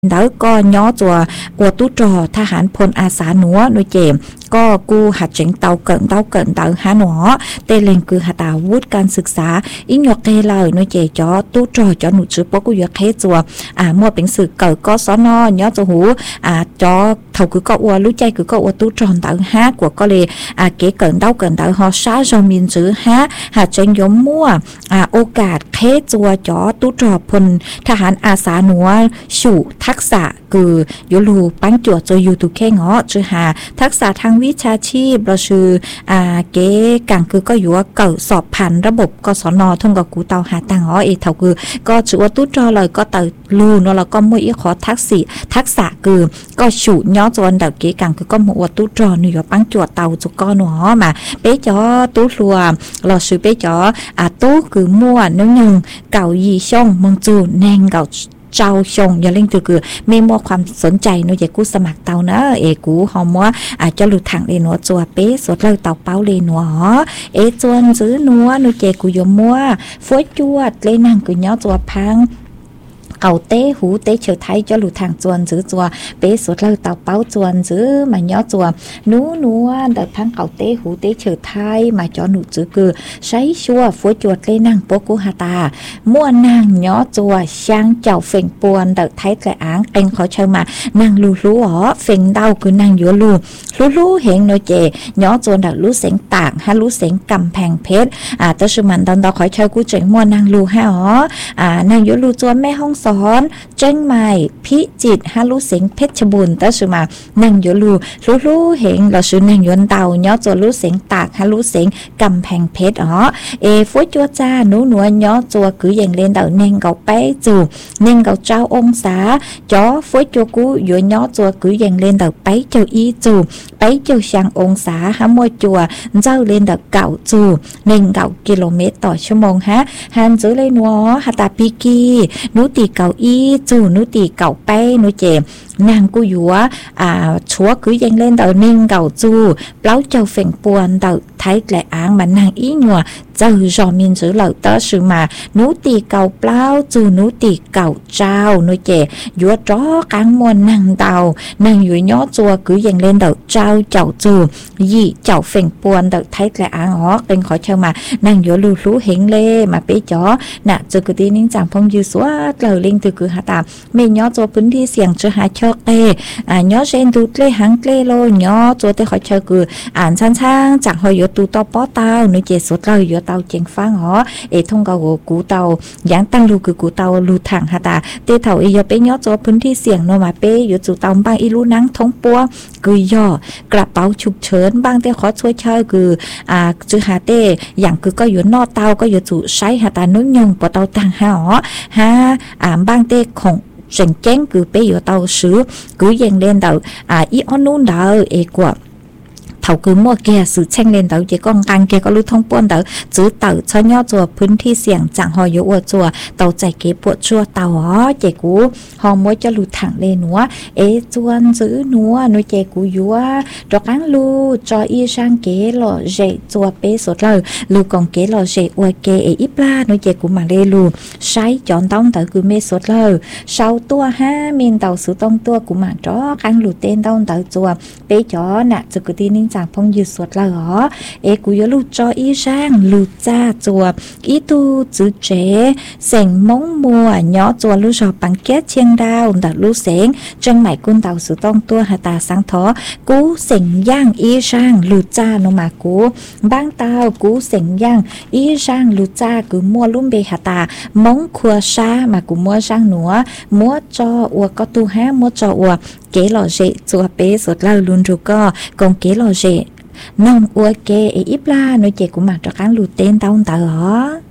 đỡ co nhỏ chùa của tú tròทหารพลอาสาหนัวโดยเจมก็กูหัดเจ๋งเตาเกินเตาหาหนอเตเลงคือหัดอาวุธการศึกษาอีหยกเตเลยโดยเจจอตู้จอจอหนุจือปกูยกเฮจัวมั่วเป็นสื่อเกิดก็ซ้อนย้อจะหูจอเท่าคือก็อวรู้ใจคือก็อวตู้จอนเตาหากว่าก็เลยเก๋เกินเตาฮอซาจอมินจือฮะหัดเจ๋งยมมั่วโอกาสเฮจัวจอตู้จอพลทหารอาสาหนัวสู่ทักษะคือยูรูปังจั่วจะอยู่ตุแค่งอจือหาทักษะทางวิชาชีพเราชื่อเก๋กังคือก็อยู่ว่าเกิดสอบผ่านระบบกศนท่งกับกูเตาหาตังอ๋อเท่าคือก็จือว่าตู้จอเลยก็เตาลูเนาะแล้วก็มวยขอทักษะคือก็ฉูย้อจวนเด็กเก๋กังคือก็มัวตู้จอหนูอยู่ปังจั่วเตาจุกก้อนหนอมาเป๊ะจ่อตู้รัวเราชื่อเป๊ะจ่อตู้คือมั่วนึงเก่ายีช่องเมืองจูแนงเก่าเจ้าชงอย่าเล่นคือไม่มัวความสนใจโน้ยกูสมัครเตานะกูหอมว่าจะหลุดถังเลยหนัวจัวเป๊ะสดเลยเตาเป้าเลยหนัวจวนซื้อหนัวโน้ยกูยมัวฟวยจวดเลยนั่งกูย้อจัวพังเก่าเต้หูเต้เฉียวไทยจะหลุดทางจวนซื้อจัวเป๊ะสดเลยเตาเป้าจวนซื้อมาย้อจัวนัวเด็กพังเก่าเต้หูเต้เฉียวไทยมาจอหนุซื้อคือใช้ชัวฟวยจวดเลยนั่งโปกูฮาตามั่วนางย้อจัวช่างเจ้าเฟ่งปวนเด็กไทยแต่อ้างเป็นเขาเชิญมานางรู้อ๋อเฟ่งเดาคือนางยัวรู้เห็นโนเจย้อจวนเด็กรู้เสียงต่างฮะรู้เสียงกำแพงเพชรแต่สมันตอนเขาเชิญกูเจ๋งมั่วนางรู้ฮะอ๋อนางยัวรู้จวนแม่ห้องสอนเจ้งใหม่พิจิตรฮารุเสียงเพชรบุญแต่สุมานั่งอยู่รู้เห็นเราชื่อนั่งยนเตาย้อจัวรู้เสียงตากฮารุเสียงกำแพงเพชรฟุ้ยจัวจ้าหนูย้อจัวคืออย่างเล่นเตาเน่งเกาไปจูเน่งเกาเจ้าองศาจ้อฟุ้ยจัวกูอยู่ย้อจัวคืออย่างเล่นเตาไปเจ้าอีจูไปเจ้าช่างองศาฮะมวยจัวเจ้าเล่นเตาเก่าจู1 กิโลเมตรต่อชั่วโมงฮะฮันจื้อเลยนัวฮัตตาปิกีนูตีเก่าอีจูนุตีเก่าไปนุเจนางกูอยู่ชัวคือยังเล่นเต่านิ่งเก่าจูเปล่าเจ้าเฟ่งปวนเต่าไทยแกละอ้างมันนางอีหนัวเจ้าจอมินจื้อเหล่าเตอสือมานุตีเก่าเปล่าจูนุตีเก่าเจ้านุเจยัวจ้อกลางมวนนางเต่านางอยู่ย้อจัวคือยังเล่นเต่าเจ้าจูยี่เจ้าเฟ่งปวนเต่าไทยแกละอ้างเป็นขอเชิญมานางยัวรู้เห็นเล่มาเป๊ะจ้อน่ะจือกุตีนิ่งจางพงยืสวดเหล่าลิงตือคือหาตามไม่ย้อจัวพื้นที่เสี่ยงจะหาเชกย้อเชนดูเล่หังเล่โลย้อจัวเตขอเชิญคือช่างจากหอยตูตอป้อเตาหนูเจสุดเราอยู่เตาเจงฟังทงเกากูเตายังตั้งรูคือกูเตารูถังหาตาเตเถาอย่าไปย้อจัวพื้นที่เสี่ยงโนมาเป้อยู่จู่เตาบางอีลูนังท้องปัวคือย่อกระเป๋าฉุกเฉินบางเตขอช่วยเชิญคือจือหาเตอย่างคือก็อยู่นอเตาก็อยู่จู่ใช้หาตานุ่งยงปอเตาต่างหาบางเตของเจ๋งเจ้งคือไปอยู่เตาซื้อคือยังเล่นเตาอีออนนู่นเตากว่าเท่าคือมั่วแก่สื่อแช่งเล่นเต๋อเจก้องกังแกก็รู้ท้องป้วนเต๋อจื้อเต๋อชะย่อจัวพื้นที่เสี่ยงจังหอยอวจัวเต๋อใจเก็บปวดชัวเต๋อเจกูหอมว่าจะรู้ถังเลยหนัวจวนจื้อหนัวหนูเจกูยัวดอกอังลูจออีช่างเก๋หล่อเจจัวเป้สดเลยลูกองเก๋หล่อเจอวยเก๋อีปลาหนูเจกูมาเลยลูใช้จอนต้องเต๋อคือเมสดเลยเศร้าตัวมินเต๋อซื้อต้องตัวกูมาจ้อกังลูเต้นต้องเต๋อจัวเป้จ้อน่ะจะกูตีนิ่งจากพงยืดสวดละกูยลูจออีช่างลูจ้าจัวอีตูจื้อเจเสียงมงมัวย้อจัวลูจอปังเก็ตเชียงดาวดัดลูเสียงจังไหมกุนเต่าสุต้องตัวหาตาสังทอกูเสียงย่างอีช่างลูจ้าโนมากูบ้างเต่ากูเสียงย่างอีช่างลูจ้ากูมัวลุ่มเบหาตามงขัวชามากูมัวช่างหนัวมัวจออัวก็ตูห้ามัวจออัวเก๋หล่อเจจัวเป้สดเล่าลุนรูก็กงเก๋หล่อเจน้องอัวเก๋อีปลาหนูเจกูมาจากการลูเต้นเต้าเต๋อ